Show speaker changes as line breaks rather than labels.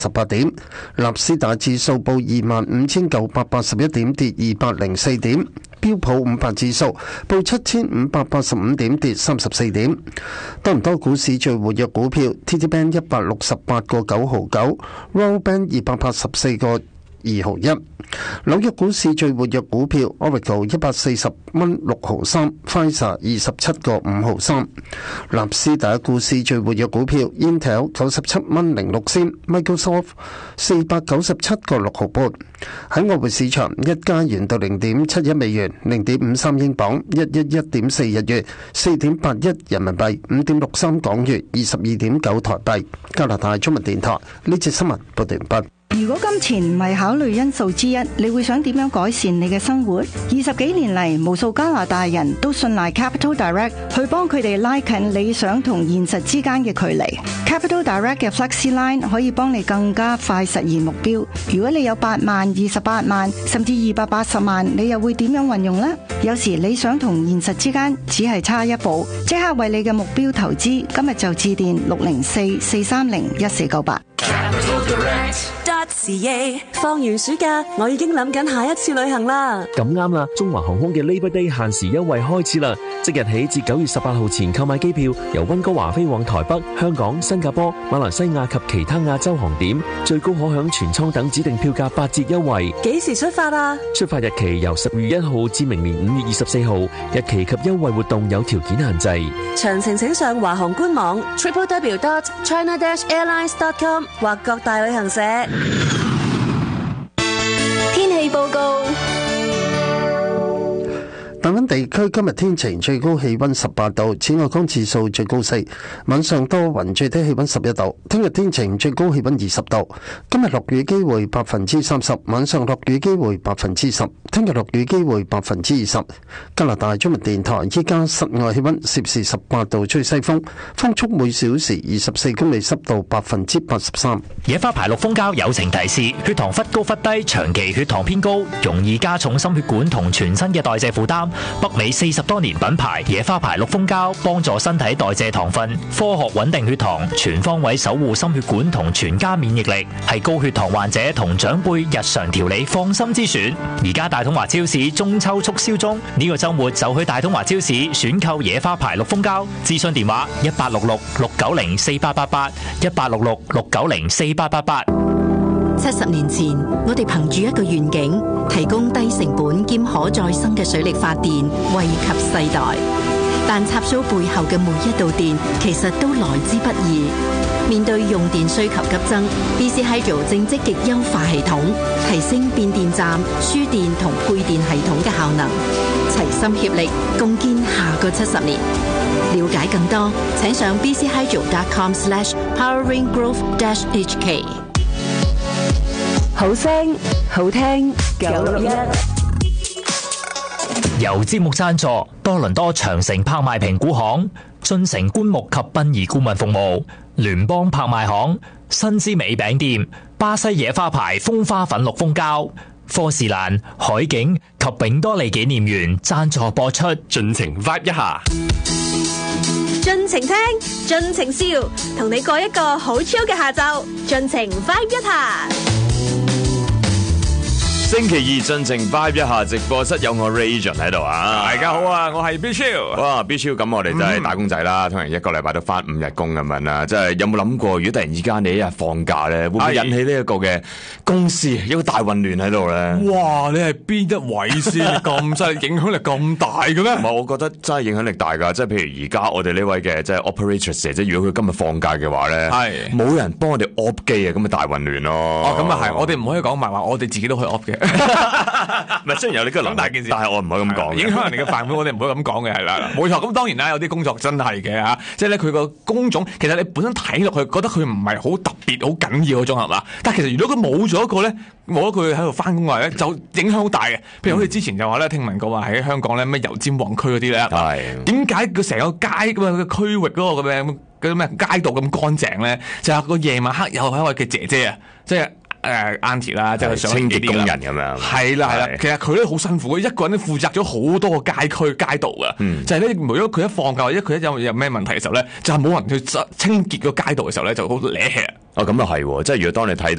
18點，納斯達指數報25,981點，跌204點。標普500指數報7,585點，跌34點。多倫多股市最活躍股票 TD Bank 168個9毫9 Royal Bank 284個2毫1。紐約股市最活躍股票 Oracle 140蚊6毫3 Pfizer 27個5毫3。納斯達克股市最活躍股票 Intel 97蚊06仙 Microsoft 497個6毫半。喺外匯市場，一加元到0.71美元，0.53英鎊，111.4日元，4.81人民幣，5.63港元，22.9台幣。加拿大中文電台呢節新聞報道完畢。
如果金錢唔係考慮因素之一，你會想點樣改善你嘅生活？20幾年嚟，無數加拿大人都信賴 Capital Direct 去幫佢哋拉近理想同現實之間嘅距離。Capital Direct 嘅 Flexi Line 可以幫你更加快實現目標。如果你有8萬、28萬，甚至280萬，你又會點樣運用呢？有時理想同現實之間只係差一步，即刻為你嘅目標投資。今日就致電604-430-1498。
放完暑假，我已經諗緊下一次旅行啦。
咁啱啦，中華航空嘅 Labor Day 限時優惠開始啦！即日起至9月18號前購買機票，由溫哥華飛往台北、香港、新加坡、馬來西亞及其他亞洲航點，最高可享全艙等指定票價8折優惠。
幾時出發啊？
出發日期由10月1號至明年5月24號，日期及優惠活動有條件限制。
詳情請上華航官網 www.china-airlines.com 或各大旅行社。天氣報告。
大溫地區今日天晴，最高氣溫18度，紫外光指數最高4，晚上多雲，最低氣溫11度。聽日天晴，最高氣溫20度。今日落雨機會30%，晚上落雨機會10%，聽日落雨機會20%。加拿大中文電台依家室外氣溫攝氏18度，吹西風，風速每小時24公里，濕度83%。
野花牌綠蜂膠友情提示：血糖忽高忽低，長期血糖偏高，容易加重心血管同全身嘅代謝負擔。北美40多年品牌野花牌綠蜂膠幫助身體代謝糖分，科學穩定血糖，全方位守護心血管同全家免疫力，係高血糖患者同長輩日常調理放心之選。而家大統華超市中秋促銷中，呢個週末就去大統華超市選購野花牌綠蜂膠。諮詢電話1866-690-4888 1866-690-4888。
70年前，我哋憑住一個願景，提供低成本兼可再生嘅水力發電，惠及世代。但插蘇背後嘅每一度電，其實都來之不易。面對用電需求急增 ，BC Hydro 正積極優化系統，提升變電站、輸電同配電系統嘅效能，齊心協力，共建下個70年。了解更多，請上 bchydro.com/poweringgrowth-hk。好聲好聽961，
由節目贊助，多倫多長城拍賣評估行、進城棺木及殯儀顧問服務、聯邦拍賣行、新之美餅店、巴西野花牌風花粉綠蜂膠、科士蘭、海景及永多利紀念園贊助播出。
盡情 vibe 一下，
盡情聽，盡情笑，同你過一個好 chill 嘅下晝，盡情 vibe 一下。
星期二盡情 vibe 一下，直播室有我 Rajon 喺度啊！
大家好啊，我係 Bill。
哇，Bill 咁我哋真係打工仔啦，通常一個禮拜都翻5日工咁樣啦。即係有冇諗過，如果突然之間你一日放假咧，會唔會引起呢一個嘅公司一個大混亂喺度咧？
哇！你係邊一位先？咁犀利，影響力咁大嘅咩？
唔係，我覺得真係影響力大㗎。即係譬如而家我哋呢位嘅即係 operator 姐姐，如果佢今日放假嘅話咧，係冇人幫我哋 op 機啊，咁咪大混亂咯。
哦，咁啊係，我哋唔可以講埋話，我哋自己都可以 op 嘅。
唔係，雖然有呢個諗大件事，但係我唔可以咁講。
影響人哋嘅飯碗，我哋唔可以咁講嘅，係啦，冇錯。咁當然啦，有啲工作真係嘅嚇，即係咧佢個工種，其實你本身睇落去覺得佢唔係好特別、好緊要嗰種係嘛？但係其實如果佢冇咗一個咧，冇咗佢喺度翻工嘅話咧，就影響好大嘅。譬如好似之前就話咧，聽聞過話喺香港咧咩油尖旺區嗰啲咧，點解佢成個街咁啊個區域嗰個咁樣嗰啲咩街道咁乾淨咧？就係個夜晚黑有一位嘅姐姐啊，即係 auntie 啦，即係上
清潔工人咁樣。
係啦，其實佢都好辛苦嘅，一個人都負責咗好多個街區街道噶，就係咧，如果佢一放假或者佢一有咩問題嘅時候咧，就係冇人去清潔個街道嘅時候咧，就好惹氣啊！
咁又係，即係如果當你睇